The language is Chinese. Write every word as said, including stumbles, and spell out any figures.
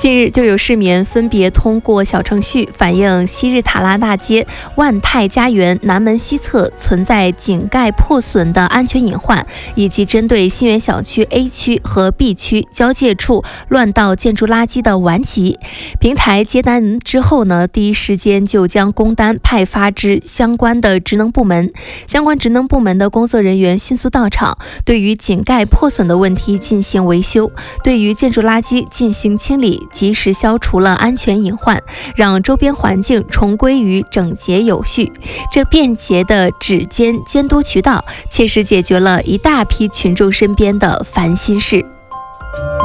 近日就有市民分别通过小程序反映昔日塔拉大街万泰家园南门西侧存在井盖破损的安全隐患，以及针对新源小区 A 区和 B 区交界处乱倒建筑垃圾的顽疾。平台接单之后呢，第一时间就将工单派发至相关的职能部门，相关职能部门的工作人员迅速到场，对于井盖破损的问题进行维修，对于建筑垃圾进行清理，及时消除了安全隐患，让周边环境重归于整洁有序。这便捷的指监监督渠道，切实解决了一大批群众身边的烦心事。